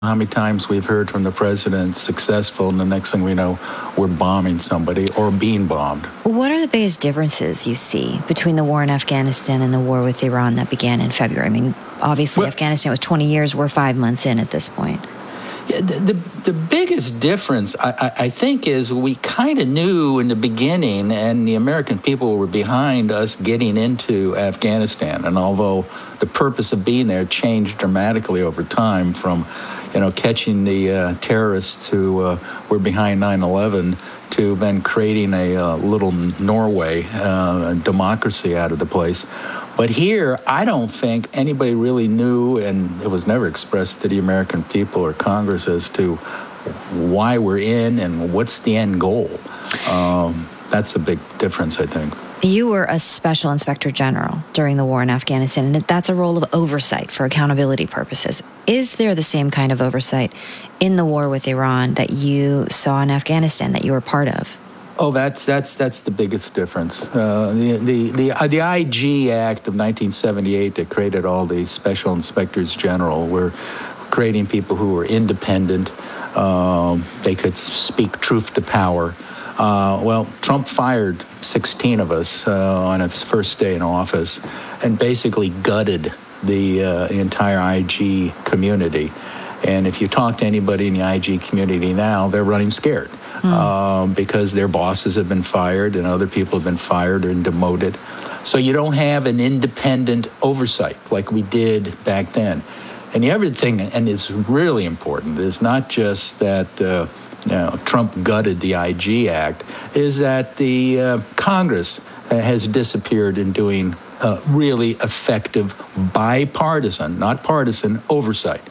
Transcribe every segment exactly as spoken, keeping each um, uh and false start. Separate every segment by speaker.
Speaker 1: How many times we've heard from the president successful, and the next thing we know, we're bombing somebody or being bombed.
Speaker 2: What are the biggest differences you see between the war in Afghanistan and the war with Iran that began in February? I mean, obviously, well, Afghanistan was twenty years. We're five months in at this point.
Speaker 1: Yeah, the, the, the biggest difference, I, I, I think, is we kind of knew in the beginning, and the American people were behind us getting into Afghanistan. And although the purpose of being there changed dramatically over time from, you know, catching the uh, terrorists who uh, were behind nine eleven to then creating a uh, little Norway, uh, democracy out of the place. But here, I don't think anybody really knew, and it was never expressed to the American people or Congress as to why we're in and what's the end goal. Um, that's a big difference, I think.
Speaker 2: You were a special inspector general during the war in Afghanistan, and that's a role of oversight for accountability purposes. Is there the same kind of oversight in the war with Iran that you saw in Afghanistan, that you were part of?
Speaker 1: Oh, that's that's that's the biggest difference. Uh, the the the, uh, the I G Act of nineteen seventy-eight that created all these special inspectors general were creating people who were independent. Um, they could speak truth to power. Uh, well, Trump fired sixteen of us uh, on its first day in office, and basically gutted the, uh, the entire I G community. And if you talk to anybody in the I G community now, they're running scared. Mm. Um, because their bosses have been fired and other people have been fired and demoted. So you don't have an independent oversight like we did back then. And the other thing, and it's really important, is not just that uh, you know, Trump gutted the I G Act, is that the uh, Congress has disappeared in doing uh, really effective bipartisan, not partisan, oversight.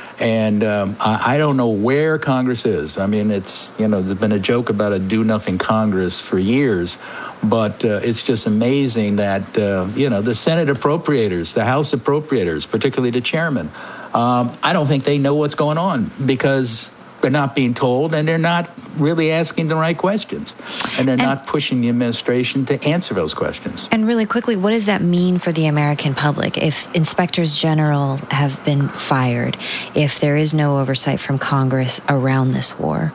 Speaker 1: And um, I, I don't know where Congress is. I mean, it's, you know, there's been a joke about a do-nothing Congress for years, but uh, it's just amazing that, uh, you know, the Senate appropriators, the House appropriators, particularly the chairman, um, I don't think they know what's going on because they're not being told and they're not really asking the right questions. And they're and, not pushing the administration to answer those questions.
Speaker 2: And really quickly, what does that mean for the American public if inspectors general have been fired, if there is no oversight from Congress around this war?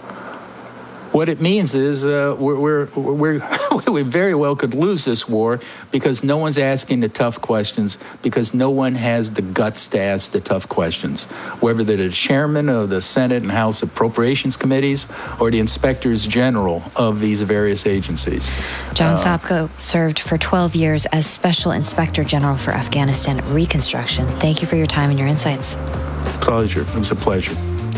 Speaker 1: What it means is uh, we're, we're, we're, we very well could lose this war because no one's asking the tough questions, because no one has the guts to ask the tough questions, whether they're the chairman of the Senate and House Appropriations Committees or the inspectors general of these various agencies.
Speaker 2: John uh, Sopko served for twelve years as Special Inspector General for Afghanistan Reconstruction. Thank you for your time and your insights.
Speaker 1: Pleasure. It was a pleasure.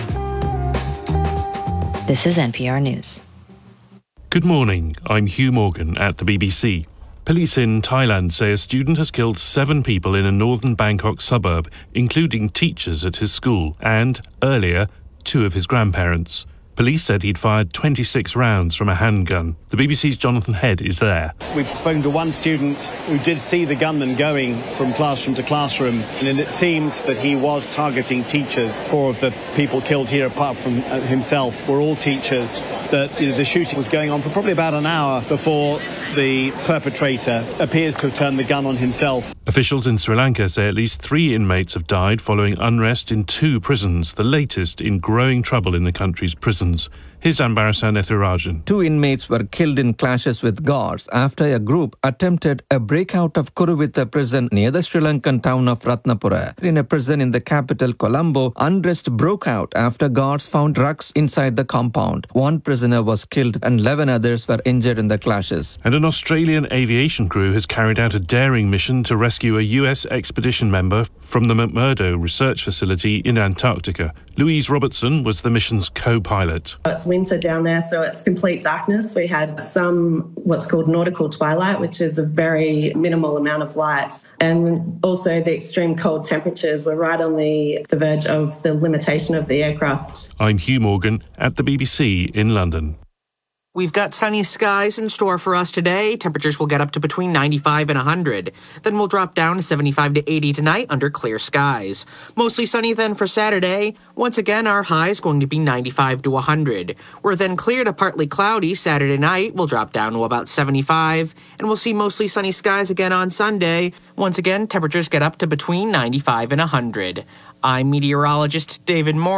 Speaker 2: This is N P R News.
Speaker 3: Good morning. I'm Hugh Morgan at the B B C. Police in Thailand say a student has killed seven people in a northern Bangkok suburb, including teachers at his school and, earlier, two of his grandparents. Police said he'd fired twenty-six rounds from a handgun. The B B C's Jonathan Head is there.
Speaker 4: We've spoken to one student who did see the gunman going from classroom to classroom, and it seems that he was targeting teachers. Four of the people killed here, apart from himself, were all teachers. That you know, the shooting was going on for probably about an hour before the perpetrator appears to have turned the gun on himself.
Speaker 3: Officials in Sri Lanka say at least three inmates have died following unrest in two prisons, the latest in growing trouble in the country's prisons. Here's Ambarasan Ethirajan.
Speaker 5: Two inmates were killed in clashes with guards after a group attempted a breakout of Kuruvitha prison near the Sri Lankan town of Ratnapura. In a prison in the capital, Colombo, unrest broke out after guards found drugs inside the compound. One prisoner was killed and eleven others were injured in the clashes.
Speaker 3: And an Australian aviation crew has carried out a daring mission to rescue a U S expedition member from the McMurdo research facility in Antarctica. Louise Robertson was the mission's co-pilot.
Speaker 6: It's winter down there, so it's complete darkness. We had some what's called nautical twilight, which is a very minimal amount of light. And also the extreme cold temperatures were right on the, the verge of the limitation of the aircraft.
Speaker 3: I'm Hugh Morgan at the B B C in London.
Speaker 7: We've got sunny skies in store for us today. Temperatures will get up to between ninety-five and one hundred. Then we'll drop down to seventy-five to eighty tonight under clear skies. Mostly sunny then for Saturday. Once again, our high is going to be ninety-five to one hundred. We're then clear to partly cloudy Saturday night. We'll drop down to about seventy-five. And we'll see mostly sunny skies again on Sunday. Once again, temperatures get up to between ninety-five and one hundred. I'm meteorologist David Moore.